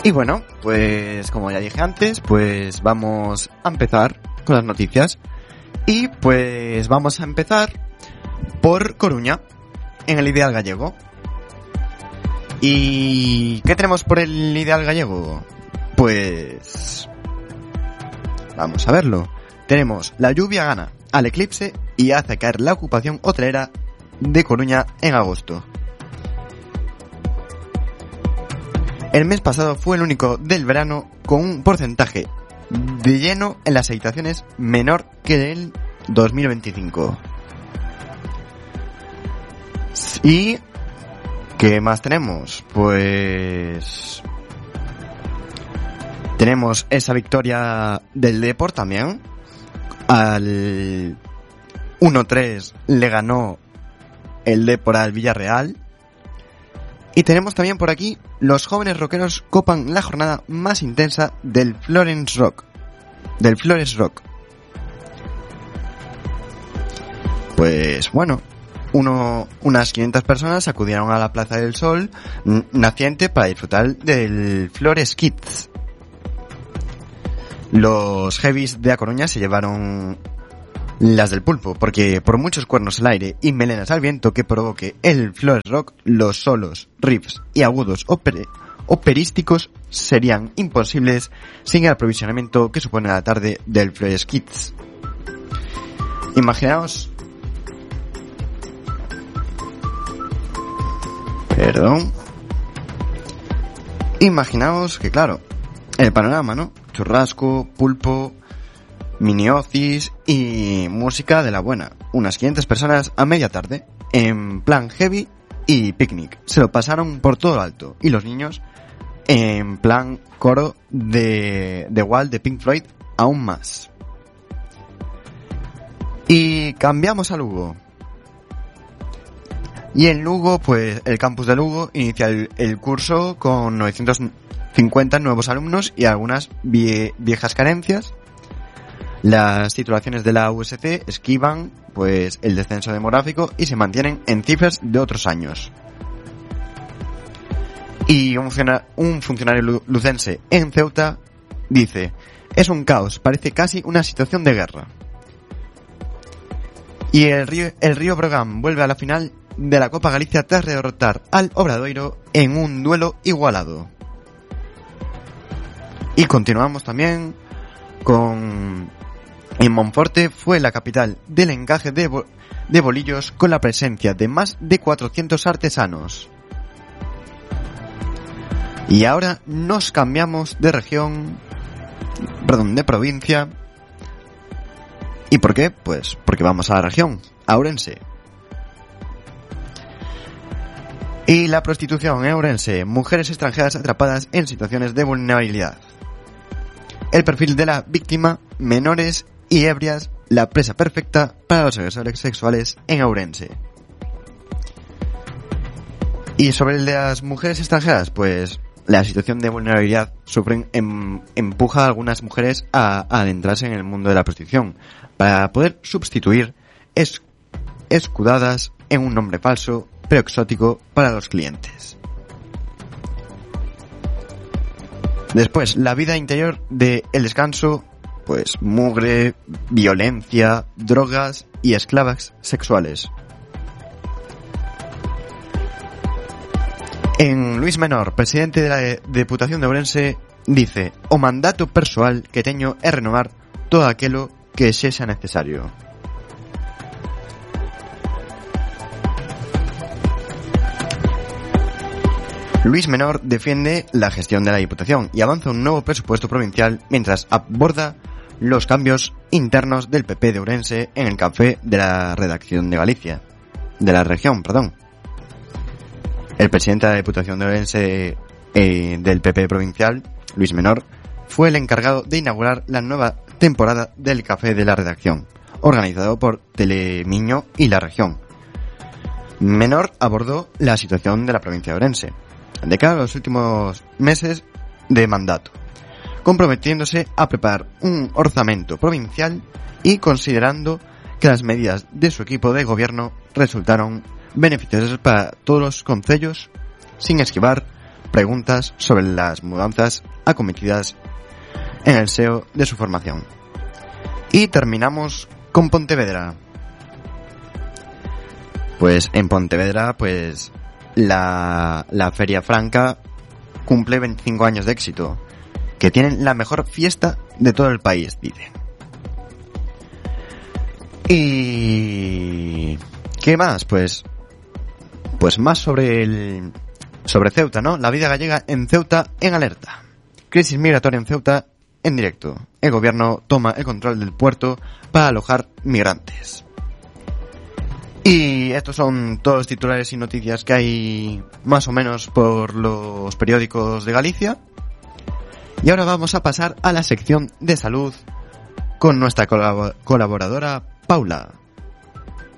Y bueno, pues como ya dije antes, pues vamos a empezar con las noticias. Y pues vamos a empezar por Coruña, en el Ideal Gallego. ¿Y qué tenemos por el Ideal Gallego? Pues vamos a verlo. Tenemos: la lluvia gana al eclipse y hace caer la ocupación hotelera de Coruña en agosto. El mes pasado fue el único del verano con un porcentaje de lleno en las habitaciones menor que el 2025. ¿Y qué más tenemos? Pues tenemos esa victoria del Depor también. Al 1-3 le ganó el Depor al Villarreal. Y tenemos también por aquí: los jóvenes rockeros copan la jornada más intensa del Florence Rock. Pues bueno, unas 500 personas acudieron a la Plaza del Sol naciente para disfrutar del Flores Kids. Los heavies de A Coruña se llevaron las del pulpo, porque por muchos cuernos al aire y melenas al viento que provoque el Flores Rock, los solos, riffs y agudos operísticos serían imposibles sin el aprovisionamiento que supone la tarde del Flores Kids. Imaginaos que, claro, el panorama, ¿no? Churrasco, pulpo, miniocis y música de la buena. Unas 500 personas a media tarde, en plan heavy y picnic. Se lo pasaron por todo lo alto. Y los niños en plan coro de Wall de Pink Floyd aún más. Y cambiamos a Lugo. Y en Lugo, pues el campus de Lugo inicia el curso con 950 nuevos alumnos y algunas viejas carencias. Las titulaciones de la USC esquivan pues el descenso demográfico y se mantienen en cifras de otros años. Y un funcionario lucense en Ceuta dice: es un caos, parece casi una situación de guerra. Y el Río Breogán vuelve a la final de la Copa Galicia tras derrotar al Obradoiro en un duelo igualado. Y continuamos también con: en Monforte fue la capital del encaje de bolillos, con la presencia de más de 400 artesanos. Y ahora nos cambiamos de de provincia. ¿Y por qué? Pues porque vamos a la región, a Ourense. Y la prostitución en Ourense: mujeres extranjeras atrapadas en situaciones de vulnerabilidad. El perfil de la víctima: menores y ebrias, la presa perfecta para los agresores sexuales en Ourense. Y sobre el de las mujeres extranjeras, pues la situación de vulnerabilidad empuja a algunas mujeres a adentrarse en el mundo de la prostitución para poder sustituir escudadas en un nombre falso pero exótico para los clientes. Después, la vida interior de El Descanso: pues mugre, violencia, drogas y esclavas sexuales. En Luis Menor, presidente de la Deputación de Ourense, dice: o mandato persoal que teño é renovar todo aquilo que sexa necesario. Luis Menor defiende la gestión de la Diputación y avanza un nuevo presupuesto provincial mientras aborda los cambios internos del PP de Ourense en el café de la redacción de Galicia. De la región, perdón. El presidente de la Diputación de Ourense del PP provincial, Luis Menor, fue el encargado de inaugurar la nueva temporada del café de la redacción, organizado por Telemiño y la región. Menor abordó la situación de la provincia de Ourense de cara a los últimos meses de mandato, comprometiéndose a preparar un orzamento provincial y considerando que las medidas de su equipo de gobierno resultaron beneficiosas para todos los concellos, sin esquivar preguntas sobre las mudanzas acometidas en el seno de su formación. Y terminamos con Pontevedra. Pues en Pontevedra, pues la Feria Franca cumple 25 años de éxito, que tienen la mejor fiesta de todo el país, dice. Y ¿qué más? Pues más sobre Ceuta, ¿no? La vida gallega en Ceuta en alerta. Crisis migratoria en Ceuta en directo. El gobierno toma el control del puerto para alojar migrantes. Y estos son todos los titulares y noticias que hay más o menos por los periódicos de Galicia. Y ahora vamos a pasar a la sección de salud con nuestra colaboradora Paula.